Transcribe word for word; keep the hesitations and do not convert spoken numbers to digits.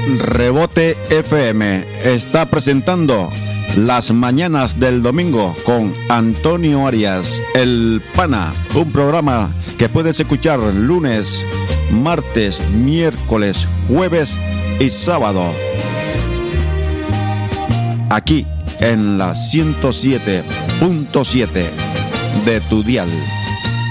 Rebote F M está presentando Las Mañanas del Domingo con Antonio Arias, el Pana, un programa que puedes escuchar lunes, martes, miércoles, jueves y sábado, aquí en la ciento siete punto siete de tu dial.